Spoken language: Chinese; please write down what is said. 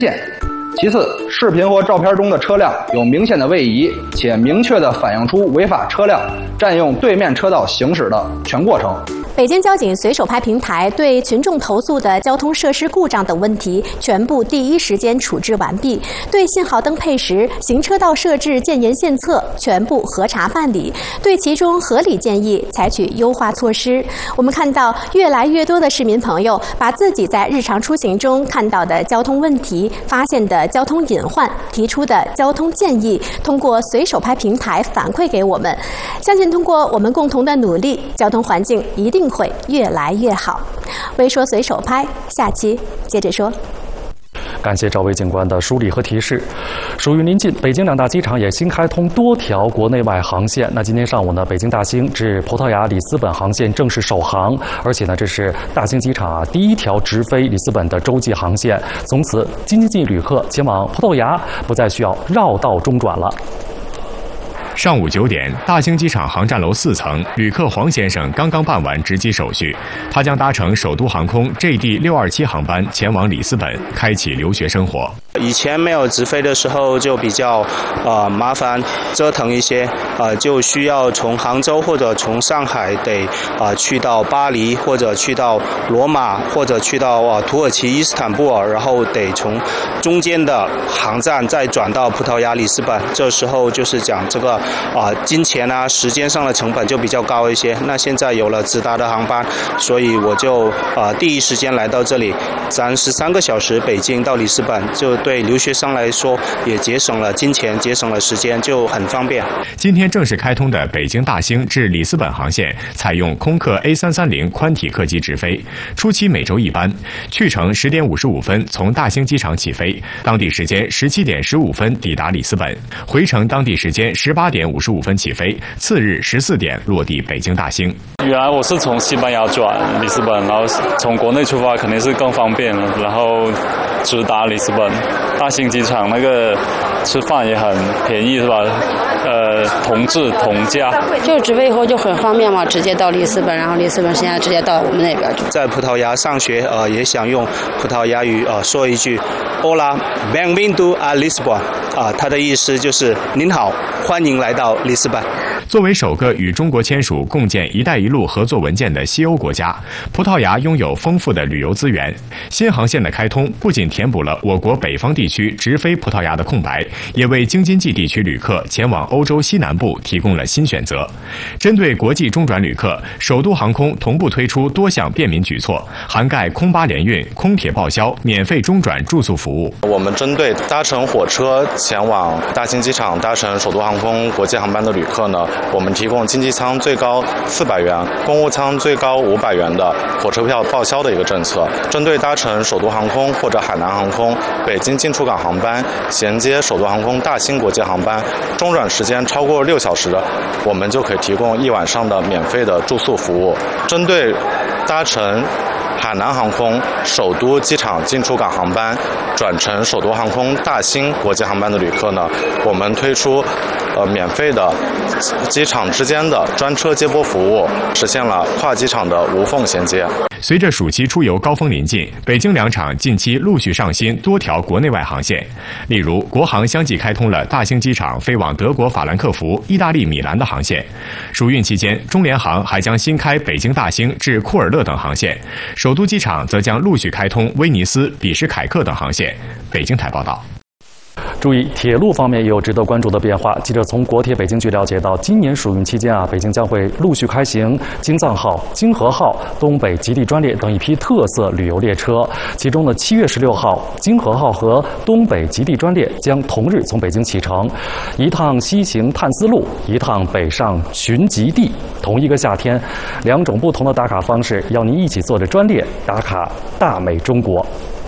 线。其次，视频或照片中的车辆有明显的位移，且明确地反映出违法车辆占用对面车道行驶的全过程。 北京交警随手拍平台对群众投诉的交通设施故障等问题全部第一时间处置完毕，对信号灯配时、行车道设置建言献策全部核查办理，对其中合理建议采取优化措施。我们看到越来越多的市民朋友把自己在日常出行中看到的交通问题、发现的交通隐患、提出的交通建议，通过随手拍平台反馈给我们。相信通过我们共同的努力，交通环境一定会越来越好。微说随手拍，下期接着说。 感谢赵薇警官的梳理和提示。属于临近北京两大机场也新开通多条国内外航线。那今天上午呢，北京大兴至葡萄牙里斯本航线正式首航，而且呢，这是大兴机场第一条直飞里斯本的洲际航线。从此，京津冀旅客前往葡萄牙不再需要绕道中转了。 上午9点，大兴机场航站楼4层，旅客黄先生刚刚办完值机手续，他将搭乘首都航空 JD627航班前往里斯本，开启留学生活。 以前没有直飞的时候就比较麻烦折腾一些，就需要从杭州或者从上海得去到巴黎，或者去到罗马，或者去到土耳其伊斯坦布尔，然后得从中间的航站再转到葡萄牙里斯本。这时候就是讲这个金钱啊时间上的成本就比较高一些。那现在有了直达的航班，所以我就第一时间来到这里，咱13个小时北京到里斯本，就对留学生来说也节省了金钱，节省了时间，就很方便。 今天正式开通的北京大兴至里斯本航线采用空客 A330 宽体客机直飞，初期每周1班，去程10点55分从大兴机场起飞，当地时间17点15分抵达里斯本，回程当地时间18点55分起飞，次日14点落地北京大兴。 原来我是从西班牙转里斯本，然后从国内出发肯定是更方便了，然后直达里斯本。大兴机场那个吃饭也很便宜是吧？同质同价。 就直飞以后就很方便嘛，直接到里斯本，然后里斯本现在直接到我们那边去。 在葡萄牙上学，也想用葡萄牙语说一句 Hola, bem-vindo a Lisbon，它的意思就是您好，欢迎来到里斯本。 作为首个与中国签署共建“一带一路”合作文件的西欧国家，葡萄牙拥有丰富的旅游资源。新航线的开通不仅填补了我国北方地区直飞葡萄牙的空白，也为京津冀地区旅客前往欧洲西南部提供了新选择。针对国际中转旅客，首都航空同步推出多项便民举措，涵盖空巴联运、空铁报销、免费中转住宿服务。 我们针对搭乘火车前往大兴机场、搭乘首都航空国际航班的旅客呢，我们提供经济舱最高400元、公务舱最高500元的火车票报销的一个政策。针对搭乘首都航空或者海南航空北京进出港航班衔接首都航空大兴国际航班，中转时间超过6小时的，我们就可以提供1晚上的免费的住宿服务。针对搭乘海南航空首都机场进出港航班转乘首都航空大兴国际航班的旅客呢，我们推出免费的机场之间的专车接驳服务，实现了跨机场的无缝衔接。 随着暑期出游高峰临近，北京两场近期陆续上新多条国内外航线，例如国航相继开通了大兴机场飞往德国法兰克福、意大利米兰的航线。暑运期间，中联航还将新开北京大兴至库尔勒等航线，首都机场则将陆续开通威尼斯、比什凯克等航线。北京台报道。 注意，铁路方面也有值得关注的变化。记者从国铁北京局了解到，今年暑运期间北京将会陆续开行京藏号、京河号、东北极地专列等一批特色旅游列车。其中呢，7月16号，京河号和东北极地专列将同日从北京启程，一趟西行探丝路，一趟北上寻极地。同一个夏天，2种不同的打卡方式，要您一起坐着专列打卡大美中国。